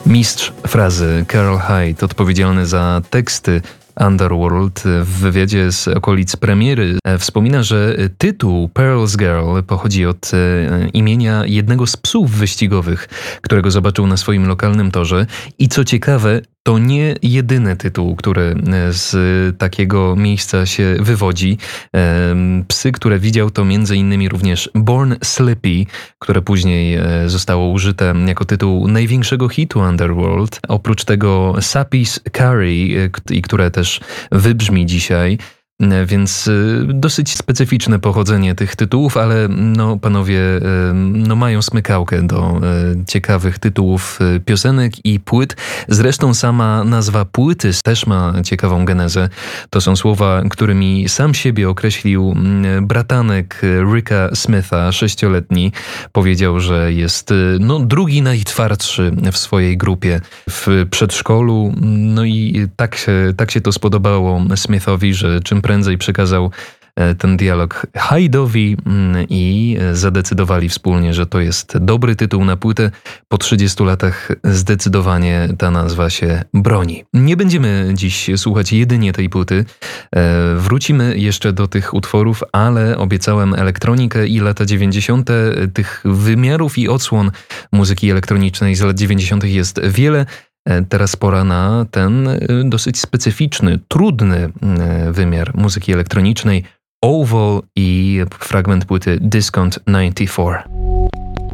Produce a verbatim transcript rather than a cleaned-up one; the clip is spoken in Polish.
Mistrz frazy Carl Hyde, odpowiedzialny za teksty Underworld, w wywiadzie z okolic premiery wspomina, że tytuł Pearl's Girl pochodzi od imienia jednego z psów wyścigowych, którego zobaczył na swoim lokalnym torze. I co ciekawe, to nie jedyny tytuł, który z takiego miejsca się wywodzi. Psy, które widział, to między innymi również Born Slippy, które później zostało użyte jako tytuł największego hitu Underworld. Oprócz tego Sappy's Curry, i które też wybrzmi dzisiaj. Więc dosyć specyficzne pochodzenie tych tytułów, ale no panowie no mają smykałkę do ciekawych tytułów piosenek i płyt. Zresztą sama nazwa płyty też ma ciekawą genezę. To są słowa, którymi sam siebie określił bratanek Ricka Smitha, sześcioletni. Powiedział, że jest no drugi najtwardszy w swojej grupie w przedszkolu. No i tak się, tak się to spodobało Smithowi, że czym prędzej przekazał ten dialog Hyde'owi i zadecydowali wspólnie, że to jest dobry tytuł na płytę. Po trzydziestu latach zdecydowanie ta nazwa się broni. Nie będziemy dziś słuchać jedynie tej płyty. Wrócimy jeszcze do tych utworów, ale obiecałem elektronikę i lata dziewięćdziesiąte. Tych wymiarów i odsłon muzyki elektronicznej z lat dziewięćdziesiątych jest wiele. Teraz pora na ten dosyć specyficzny, trudny wymiar muzyki elektronicznej. Oval i fragment płyty Discount dziewięćdziesiąt cztery.